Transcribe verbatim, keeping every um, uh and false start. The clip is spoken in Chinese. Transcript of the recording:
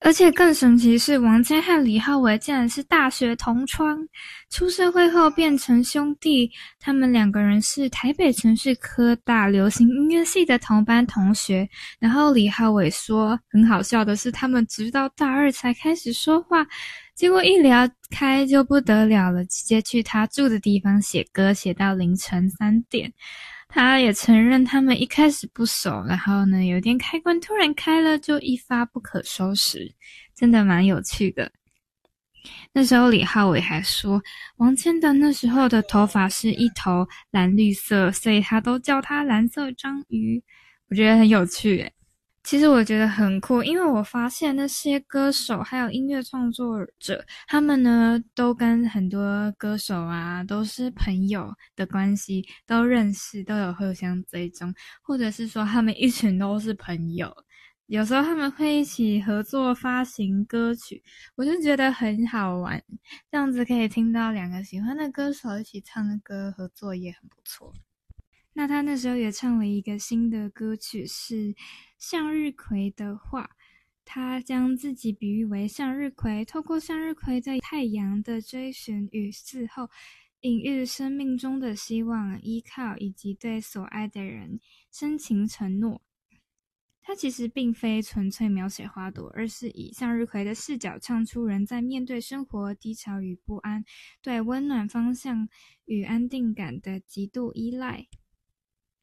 而且更神奇是，王谦和李浩伟竟然是大学同窗，出社会后变成兄弟。他们两个人是台北城市科大流行音乐系的同班同学。然后李浩伟说，很好笑的是，他们直到大二才开始说话，结果一聊开就不得了了，直接去他住的地方写歌，写到凌晨三点。他也承认他们一开始不熟，然后呢，有点开关突然开了，就一发不可收拾，真的蛮有趣的。那时候李浩伟还说，王谦的那时候的头发是一头蓝绿色，所以他都叫他蓝色章鱼，我觉得很有趣耶。其实我觉得很酷，因为我发现那些歌手还有音乐创作者，他们呢都跟很多歌手啊都是朋友的关系，都认识，都有互相追踪，或者是说他们一群都是朋友，有时候他们会一起合作发行歌曲，我就觉得很好玩，这样子可以听到两个喜欢的歌手一起唱的歌，合作也很不错。那他那时候也唱了一个新的歌曲，是向日葵的话，他将自己比喻为向日葵，透过向日葵在太阳的追寻与伺候，隐喻生命中的希望、依靠以及对所爱的人深情承诺。它其实并非纯粹描写花朵，而是以向日葵的视角唱出人在面对生活低潮与不安，对温暖方向与安定感的极度依赖。